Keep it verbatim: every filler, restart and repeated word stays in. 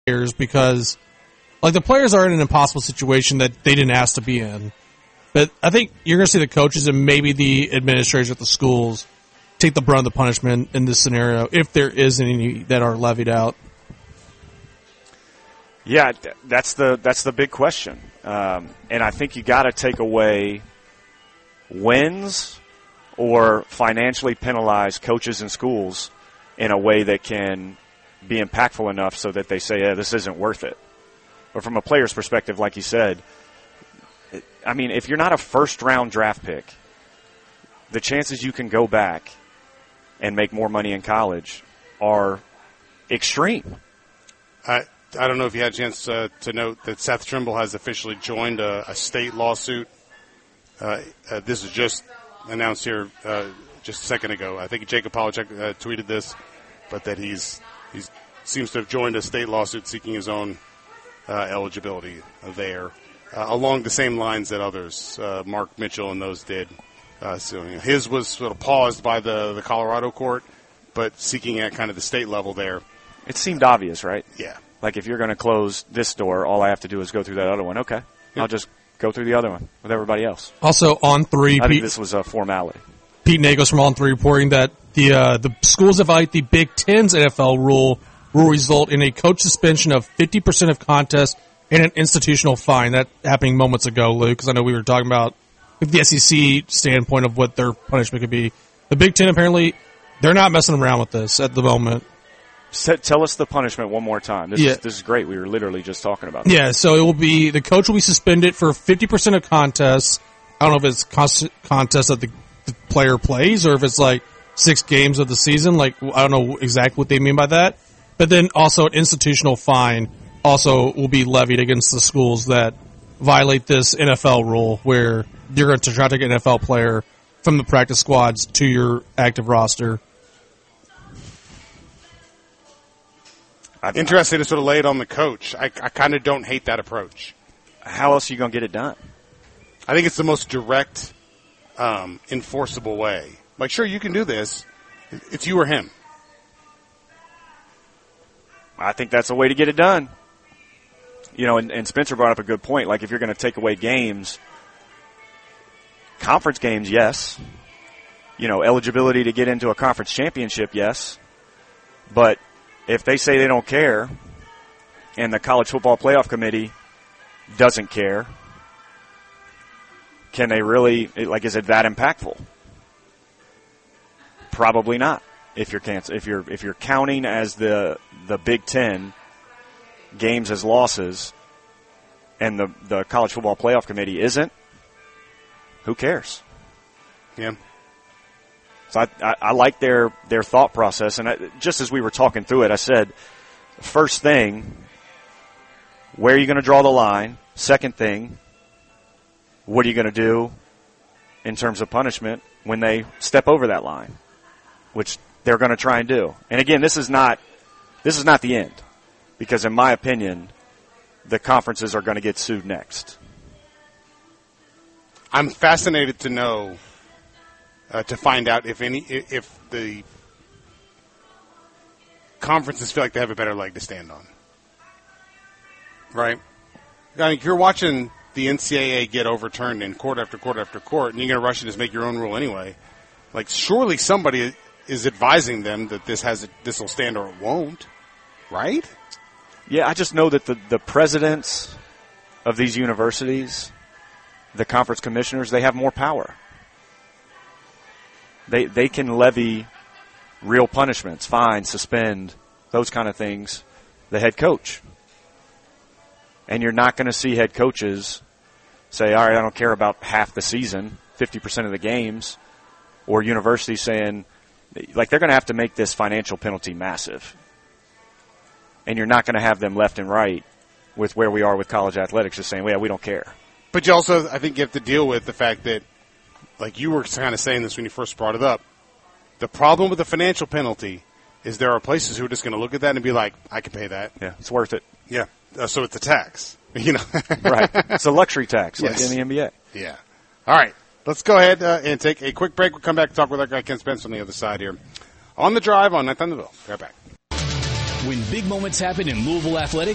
players because, like, the players are in an impossible situation that they didn't ask to be in. But I think you're going to see the coaches and maybe the administrators at the schools take the brunt of the punishment in this scenario, if there is any that are levied out. Yeah, that's the that's the big question, um, and I think you got to take away wins or financially penalize coaches and schools in a way that can be impactful enough so that they say, "Yeah, this isn't worth it." But from a player's perspective, like you said, I mean, if you're not a first round draft pick, the chances you can go back and make more money in college are extreme. I I don't know if you had a chance uh, to note that Seth Trimble has officially joined a, a state lawsuit. Uh, uh, this is just announced here uh, just a second ago. I think Jacob Polachek uh, tweeted this, but that he's he's seems to have joined a state lawsuit seeking his own uh, eligibility there, uh, along the same lines that others, uh, Mark Mitchell and those did. Uh, so you know, his was sort of paused by the, the Colorado court, but seeking at kind of the state level there. It seemed obvious, right? Yeah. Like, if you're going to close this door, all I have to do is go through that other one. Okay. Yeah. I'll just go through the other one with everybody else. Also, On three, I Pete, think this was a formality. Pete Nagos from On three reporting that the uh, the schools evaluate the Big Ten's N F L rule will result in a coach suspension of fifty percent of contests and an institutional fine. That happening moments ago, Luke, because I know we were talking about the S E C standpoint of what their punishment could be. The Big Ten, apparently, they're not messing around with this at the moment. Tell us the punishment one more time. This, yeah. is, this is great. We were literally just talking about this. Yeah, so it will be the coach will be suspended for fifty percent of contests. I don't know if it's con- contests that the, the player plays or if it's like six games of the season. Like, I don't know exactly what they mean by that. But then also an institutional fine also will be levied against the schools that violate this N F L rule where you're going to try to take an N F L player from the practice squads to your active roster. Interesting to sort of lay it on the coach. I, I kind of don't hate that approach. How else are you going to get it done? I think it's the most direct, um, enforceable way. Like, sure, you can do this. It's you or him. I think that's a way to get it done. You know, and, and Spencer brought up a good point. Like, if you're going to take away games, conference games, yes. You know, eligibility to get into a conference championship, yes. But if they say they don't care and the College Football Playoff Committee doesn't care, can they really, like, is it that impactful? Probably not. If you're canc- if you're if you're counting as the the Big Ten games as losses and the, the College Football Playoff Committee isn't, who cares? Yeah. So I, I, I like their, their thought process. And I, just as we were talking through it, I said, first thing, where are you going to draw the line? Second thing, what are you going to do in terms of punishment when they step over that line, which they're going to try and do. And again, this is not this is not the end, because in my opinion, the conferences are going to get sued next. I'm fascinated to know. Uh, to find out if any if the conferences feel like they have a better leg to stand on, right? I mean, if you're watching the N C double A get overturned in court after court after court, and you're going to rush in to make your own rule anyway, like surely somebody is advising them that this has this will stand or it won't, right? Yeah, I just know that the the presidents of these universities, the conference commissioners, they have more power. They they can levy real punishments, fine, suspend, those kind of things, the head coach. And you're not going to see head coaches say, all right, I don't care about half the season, fifty percent of the games, or universities saying, like, they're going to have to make this financial penalty massive. And you're not going to have them left and right with where we are with college athletics just saying, well, yeah, we don't care. But you also, I think you have to deal with the fact that, like you were kind of saying this when you first brought it up, the problem with the financial penalty is there are places who are just going to look at that and be like, I can pay that. Yeah, it's worth it. Yeah, uh, so it's a tax. You know, right. It's a luxury tax, yes. like in the N B A. Yeah. All right, let's go ahead uh, and take a quick break. We'll come back and talk with our guy Ken Spence on the other side here. On the Drive on ninth on the Ville. Right back. When big moments happen in Louisville athletics,